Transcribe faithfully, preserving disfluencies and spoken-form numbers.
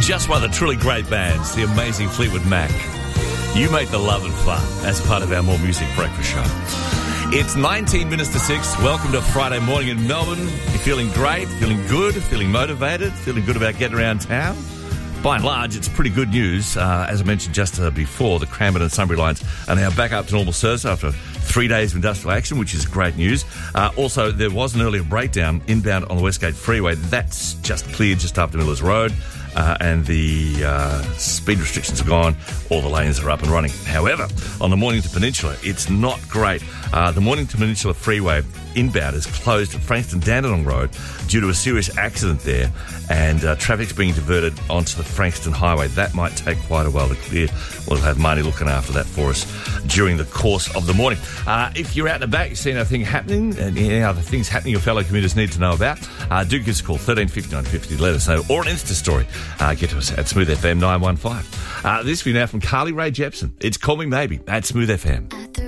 Just one of the truly great bands, the amazing Fleetwood Mac. You make the love and fun as part of our More Music Breakfast Show. It's nineteen minutes to six. Welcome to Friday morning in Melbourne. You're feeling great, feeling good, feeling motivated, feeling good about getting around town. By and large, it's pretty good news. Uh, as I mentioned just uh, before, the Cranbourne and Sunbury lines are now back up to normal service after three days of industrial action, which is great news. Uh, also, there was an earlier breakdown inbound on the Westgate Freeway. That's just cleared just after Millers Road. Uh, and the uh, speed restrictions are gone. All the lanes are up and running. However, on the Mornington Peninsula, it's not great. Uh, the Mornington Peninsula Freeway inbound is closed at Frankston-Dandenong Road due to a serious accident there, and uh, traffic's being diverted onto the Frankston Highway. That might take quite a while to clear. We'll have Marnie looking after that for us during the course of the morning. Uh, if you're out and about, you see anything happening, and any other things happening your fellow commuters need to know about, uh, do give us a call, thirteen fifty-nine fifty, let us know, or an Insta story. Uh, get to us at Smooth F M nine one five. Uh, this will be now from Carly Rae Jepsen. It's Call Me Maybe at Smooth F M.